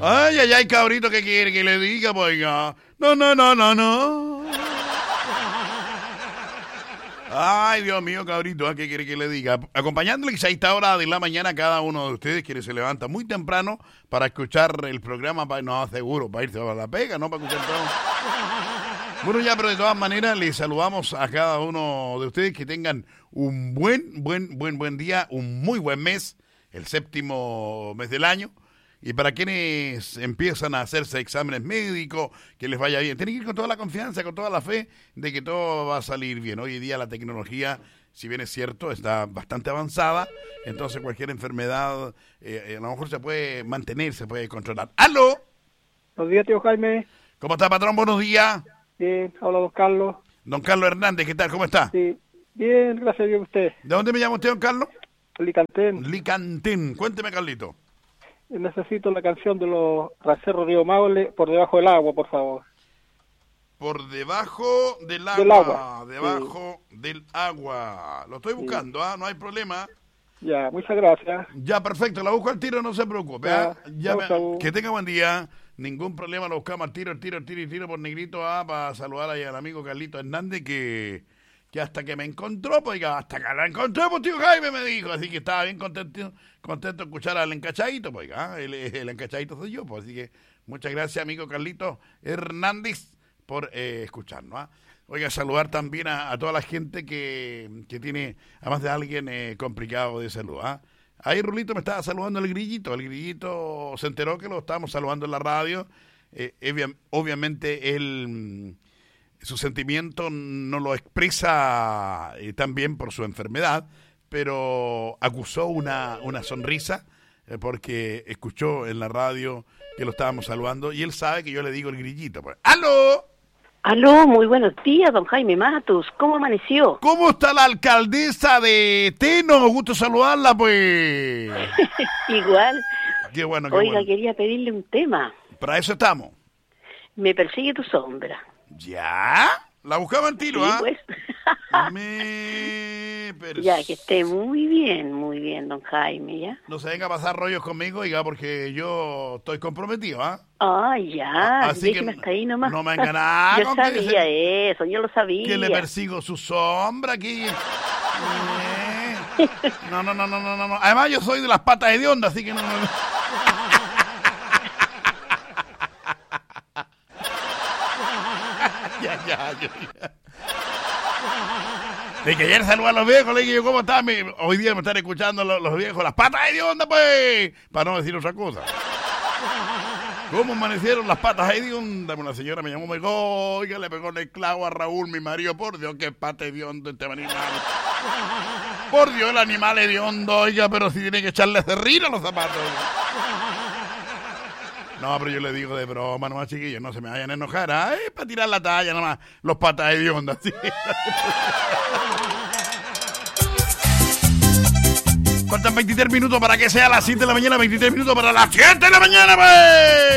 Ay, ay, ay, cabrito, ¿qué quiere que le diga, pues? No. Ay, Dios mío, cabrito, ¿qué quiere que le diga? Acompañándole a esta hora de la mañana cada uno de ustedes quienes se levanta muy temprano para escuchar el programa, seguro, para irse a la pega, no para escuchar todo. Bueno, ya, pero de todas maneras, les saludamos a cada uno de ustedes que tengan un buen día, un muy buen mes, el 7º mes del año. Y para quienes empiezan a hacerse exámenes médicos, que les vaya bien. Tienen que ir con toda la confianza, con toda la fe de que todo va a salir bien. Hoy en día la tecnología, si bien es cierto, está bastante avanzada. Entonces cualquier enfermedad a lo mejor se puede mantener, se puede controlar. ¡Aló! Buenos días, tío Jaime. ¿Cómo está, patrón? Buenos días. Bien, habla don Carlos. Don Carlos Hernández, ¿qué tal? ¿Cómo está? Sí, bien, gracias a Dios usted. ¿De dónde me llama usted, don Carlos? Licantén. Licantén. Cuénteme, Carlito. Necesito la canción de los Ranceros Río Maule, Por debajo del agua, por favor. Por debajo del agua. Del agua. Debajo del agua. Lo estoy buscando, no hay problema. Ya, muchas gracias. Ya, perfecto, la busco al tiro, no se preocupe. Que tenga buen día. Ningún problema, lo buscamos al tiro por negrito para saludar ahí al amigo Carlito Hernández que hasta que me encontró, pues hasta que la encontré, pues tío Jaime me dijo, así que estaba bien contento de escuchar al encachadito, pues el encachadito soy yo, pues así que muchas gracias amigo Carlito Hernández por escucharnos. Oiga, saludar también a toda la gente que tiene, además de alguien complicado de salud. Ahí Rulito me estaba saludando el grillito se enteró que lo estábamos saludando en la radio, obviamente él... Su sentimiento no lo expresa tan bien por su enfermedad, pero acusó una sonrisa porque escuchó en la radio que lo estábamos saludando y él sabe que yo le digo el grillito. Pues. ¡Aló! Aló, muy buenos días, don Jaime Matus. ¿Cómo amaneció? ¿Cómo está la alcaldesa de Teno? Gusto saludarla, pues. Igual. Qué bueno, Oiga, quería pedirle un tema. Para eso estamos. Me persigue tu sombra. ¿Ya? La buscaba en tiro, sí, pues. Ya, que esté muy bien, don Jaime, ¿ya? No se venga a pasar rollos conmigo, oiga, porque yo estoy comprometido, ya, así que hasta ahí nomás. No me venga nada. Yo sabía eso, yo lo sabía. Que le persigo su sombra aquí. No. Además, yo soy de las patas hediondas, así que no. Ya. De que ayer saludé a los viejos, le dije yo, ¿cómo están? Hoy día me están escuchando los viejos, las patas hediondas, pues, para no decir otra cosa. ¿Cómo amanecieron las patas hediondas? Una señora me llamó, me dijo, oiga, le pegó en el clavo a Raúl, mi marido, por Dios, qué pata hediondo este animal. Por Dios, el animal hediondo, oiga, pero si tiene que echarle cerril a los zapatos. No, pero yo le digo de broma nomás, chiquillos, no se me vayan a enojar, para tirar la talla nomás, los patas hediondas, ¿sí? Faltan 23 minutos para que sea las 7 de la mañana, 23 minutos para las 7 de la mañana, pues.